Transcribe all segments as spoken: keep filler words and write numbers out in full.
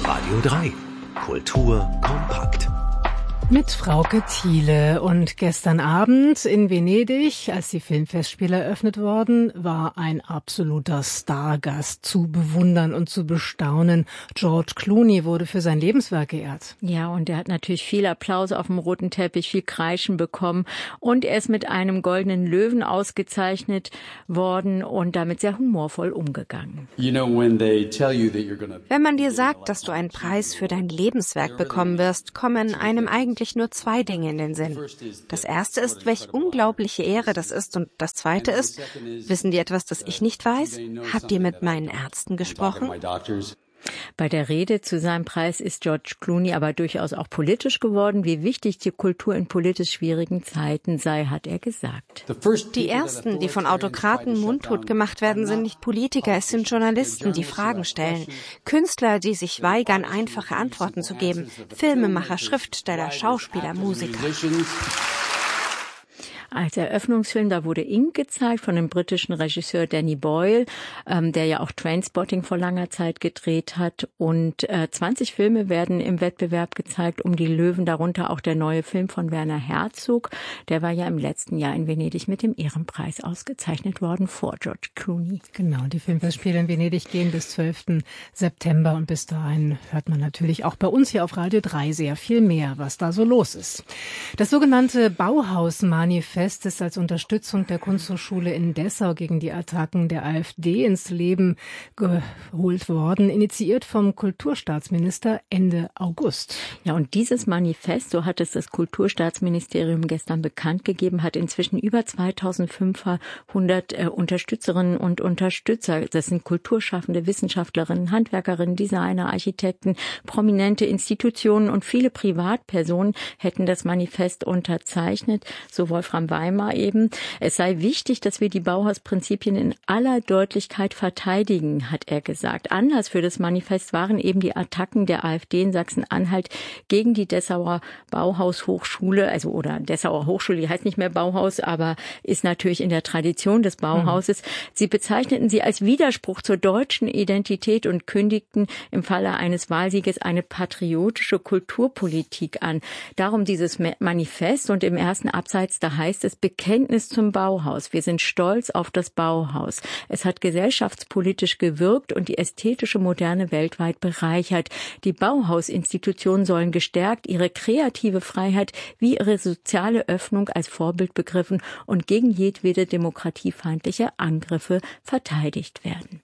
Radio drei. Kultur kompakt. Mit Frauke Thiele. Und gestern Abend in Venedig, als die Filmfestspiele eröffnet wurden, war ein absoluter Stargast zu bewundern und zu bestaunen. George Clooney wurde für sein Lebenswerk geehrt. Ja, und er hat natürlich viel Applaus auf dem roten Teppich, viel Kreischen bekommen. Und er ist mit einem goldenen Löwen ausgezeichnet worden und damit sehr humorvoll umgegangen. Wenn man dir sagt, dass du einen Preis für dein Lebenswerk bekommen wirst, kommen einem eigentlich nur zwei Dinge in den Sinn. Das erste ist, welch unglaubliche Ehre das ist, und das zweite ist, wissen die etwas, das ich nicht weiß? Habt ihr mit meinen Ärzten gesprochen? Bei der Rede zu seinem Preis ist George Clooney aber durchaus auch politisch geworden. Wie wichtig die Kultur in politisch schwierigen Zeiten sei, hat er gesagt. Die Ersten, die von Autokraten mundtot gemacht werden, sind nicht Politiker, es sind Journalisten, die Fragen stellen. Künstler, die sich weigern, einfache Antworten zu geben. Filmemacher, Schriftsteller, Schauspieler, Musiker. Als Eröffnungsfilm, da wurde Ink gezeigt von dem britischen Regisseur Danny Boyle, ähm, der ja auch Trainspotting vor langer Zeit gedreht hat. Und äh, zwanzig Filme werden im Wettbewerb gezeigt um die Löwen, darunter auch der neue Film von Werner Herzog. Der war ja im letzten Jahr in Venedig mit dem Ehrenpreis ausgezeichnet worden vor George Clooney. Genau, die Filmfestspiele in Venedig gehen bis zwölften September und bis dahin hört man natürlich auch bei uns hier auf Radio drei sehr viel mehr, was da so los ist. Das sogenannte Bauhaus-Manifest ist als Unterstützung der Kunsthochschule in Dessau gegen die Attacken der AfD ins Leben geholt worden, initiiert vom Kulturstaatsminister Ende August. Ja, und dieses Manifest, so hat es das Kulturstaatsministerium gestern bekannt gegeben, hat inzwischen über zweitausendfünfhundert äh, Unterstützerinnen und Unterstützer. Das sind Kulturschaffende, Wissenschaftlerinnen, Handwerkerinnen, Designer, Architekten, prominente Institutionen und viele Privatpersonen hätten das Manifest unterzeichnet, so Wolfram Weimar eben. Es sei wichtig, dass wir die Bauhausprinzipien in aller Deutlichkeit verteidigen, hat er gesagt. Anlass für das Manifest waren eben die Attacken der AfD in Sachsen-Anhalt gegen die Dessauer Bauhaushochschule, also oder Dessauer Hochschule, die heißt nicht mehr Bauhaus, aber ist natürlich in der Tradition des Bauhauses. Sie bezeichneten sie als Widerspruch zur deutschen Identität und kündigten im Falle eines Wahlsieges eine patriotische Kulturpolitik an. Darum dieses Manifest, und im ersten Absatz, da heißt es Bekenntnis zum Bauhaus. Wir sind stolz auf das Bauhaus. Es hat gesellschaftspolitisch gewirkt und die ästhetische Moderne weltweit bereichert. Die Bauhausinstitutionen sollen gestärkt, ihre kreative Freiheit wie ihre soziale Öffnung als Vorbild begriffen und gegen jedwede demokratiefeindliche Angriffe verteidigt werden.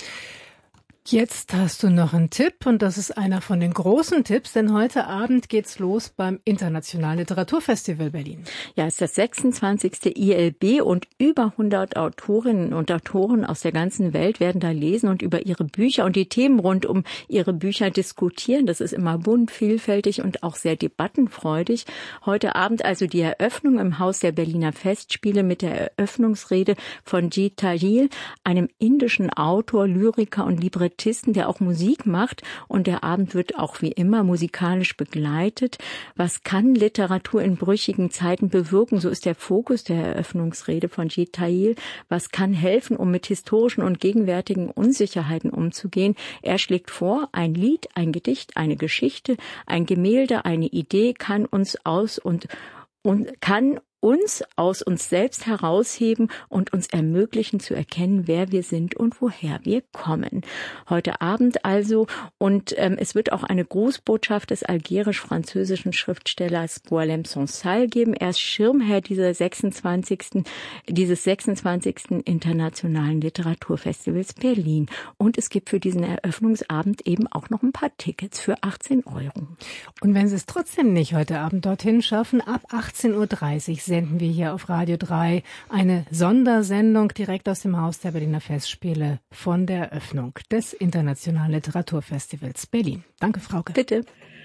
Jetzt hast du noch einen Tipp, und das ist einer von den großen Tipps, denn heute Abend geht's los beim Internationalen Literaturfestival Berlin. Ja, es ist das sechsundzwanzigste I L B und über hundert Autorinnen und Autoren aus der ganzen Welt werden da lesen und über ihre Bücher und die Themen rund um ihre Bücher diskutieren. Das ist immer bunt, vielfältig und auch sehr debattenfreudig. Heute Abend also die Eröffnung im Haus der Berliner Festspiele mit der Eröffnungsrede von Jeet Thayil, einem indischen Autor, Lyriker und Librettisten, der auch Musik macht, und der Abend wird auch wie immer musikalisch begleitet. Was kann Literatur in brüchigen Zeiten bewirken? So ist der Fokus der Eröffnungsrede von Jeet Thayil. Was kann helfen, um mit historischen und gegenwärtigen Unsicherheiten umzugehen? Er schlägt vor, ein Lied, ein Gedicht, eine Geschichte, ein Gemälde, eine Idee kann uns aus und, und kann uns aus uns selbst herausheben und uns ermöglichen zu erkennen, wer wir sind und woher wir kommen. Heute Abend also, und ähm, es wird auch eine Grußbotschaft des algerisch-französischen Schriftstellers Boualem Sansal geben. Er ist Schirmherr dieser sechsundzwanzigsten dieses sechsundzwanzigsten Internationalen Literaturfestivals Berlin. Und es gibt für diesen Eröffnungsabend eben auch noch ein paar Tickets für achtzehn Euro. Und wenn Sie es trotzdem nicht heute Abend dorthin schaffen, ab achtzehn Uhr dreißig senden wir hier auf Radio drei eine Sondersendung direkt aus dem Haus der Berliner Festspiele von der Eröffnung des Internationalen Literaturfestivals Berlin. Danke, Frauke. Bitte.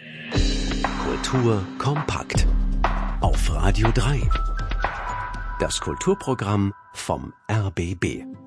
Kultur kompakt auf Radio drei. Das Kulturprogramm vom R B B.